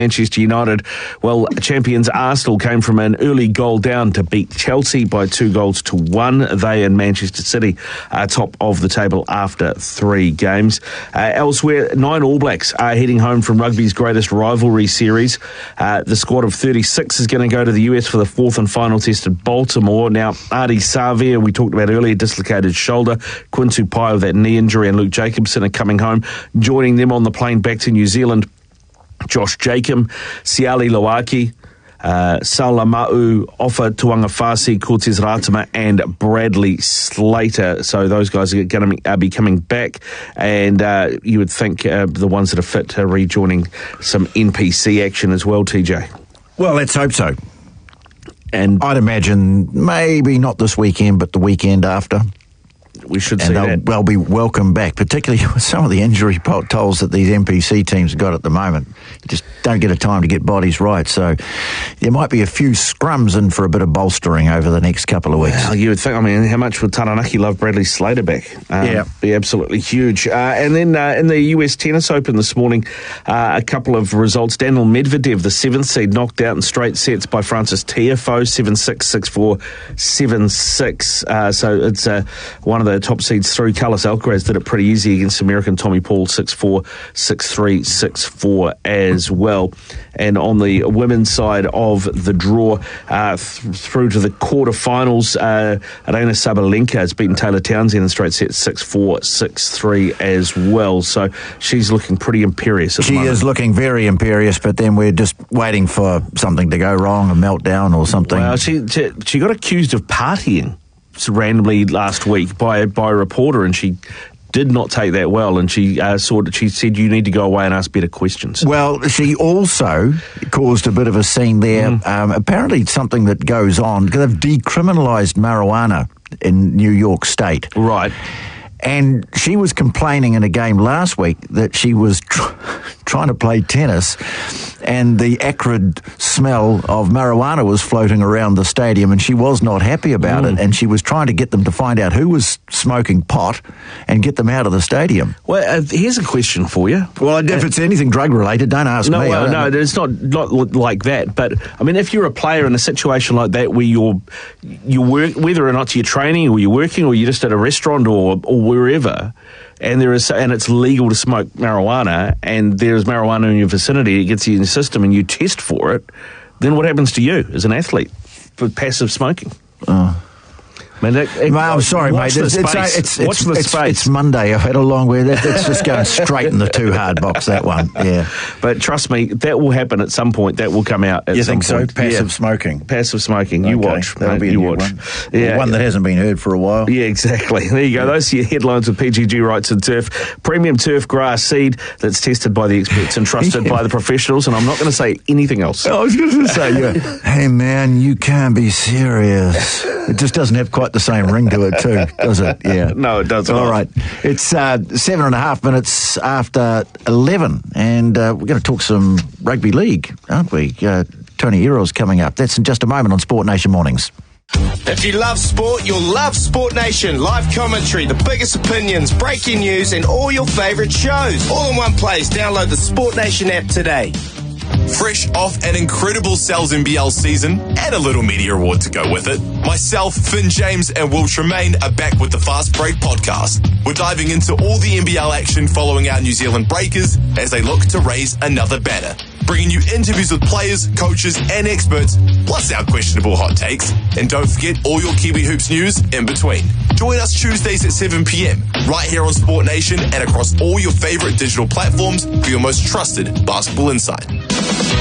Manchester United, well, champions Arsenal came from an early goal down to beat Chelsea by 2-1. They and Manchester City are top of the table after 3 games. Elsewhere, 9 All Blacks are heading home from rugby's greatest rivalry series. The squad of 36 is going to go to the US for the 4th and final test at Baltimore. Now, Ardie Savea, we talked about earlier, dislocated shoulder. Quinn Tupaia with that knee injury, and Luke Jacobson are coming home. Joining them on the plane back to New Zealand, Josh Jacob, Siali Loaki, Salamau, Ofa Tuangafasi, Cortez Ratama and Bradley Slater. So those guys are going to be coming back, and you would think the ones that are fit are rejoining some NPC action as well, TJ. Well, let's hope so. And I'd imagine maybe not this weekend, but the weekend after. We should see that. They'll be welcome back, particularly with some of the injury tolls that these NPC teams have got at the moment. You just don't get a time to get bodies right. So there might be a few scrums in for a bit of bolstering over the next couple of weeks. Well, you would think, how much would Taranaki love Bradley Slater back? Be absolutely huge. And then in the US Tennis Open this morning, a couple of results. Daniil Medvedev, the 7th seed, knocked out in straight sets by Francis Tiafoe, 7-6, 6-4, 7-6. So it's one of the top seeds through. Carlos Alcaraz did it pretty easy against American Tommy Paul, 6-4, 6-3, 6-4 as well. And on the women's side of the draw, through to the quarterfinals, Aryna Sabalenka has beaten Taylor Townsend in straight sets, 6-4, 6-3 as well. So she's looking pretty imperious at the moment. She is looking very imperious, but then we're just waiting for something to go wrong, a meltdown or something. Well, she got accused of partying randomly last week by a reporter, and she did not take that well, and she said you need to go away and ask better questions. Well, she also caused a bit of a scene there. Apparently something that goes on, because they've decriminalised marijuana in New York State. Right. And she was complaining in a game last week that she was trying to play tennis, and the acrid smell of marijuana was floating around the stadium, and she was not happy about it, and she was trying to get them to find out who was smoking pot and get them out of the stadium. Well, here's a question for you. Well, if it's anything drug-related, don't ask me. No, it's not like that. But, if you're a player in a situation like that where you work, whether or not you're training or you're working or you're just at a restaurant or wherever, and it's legal to smoke marijuana, and there's marijuana in your vicinity, it gets you in the system and you test for it, then what happens to you as an athlete for passive smoking? I'm sorry, mate. It's Monday. I've had a long way. It's just going straight in the too hard box, that one. Yeah. But trust me, that will happen at some point. That will come out at you some point. You think so? Passive smoking. Passive smoking. You watch. That'll be a new one. Yeah. One that hasn't been heard for a while. Yeah, exactly. There you go. Those are your headlines with PGG Wrights and Turf. Premium turf grass seed that's tested by the experts and trusted by the professionals, and I'm not going to say anything else. I was going to say, hey, man, you can't be serious. It just doesn't have quite the same ring to it too, does it? Yeah. No, it doesn't. All right. It's 7.5 minutes after 11, and we're going to talk some rugby league, aren't we? Tony Ero's coming up. That's in just a moment on Sport Nation Mornings. If you love sport, you'll love Sport Nation. Live commentary, the biggest opinions, breaking news, and all your favourite shows. All in one place. Download the Sport Nation app today. Fresh off an incredible Sal's NBL season and a little media award to go with it, myself, Finn James and Will Tremaine are back with the Fast Break podcast. We're diving into all the NBL action following our New Zealand Breakers as they look to raise another banner. Bringing you interviews with players, coaches and experts, plus our questionable hot takes. And don't forget all your Kiwi Hoops news in between. Join us Tuesdays at 7 p.m, right here on Sport Nation and across all your favourite digital platforms for your most trusted basketball insight.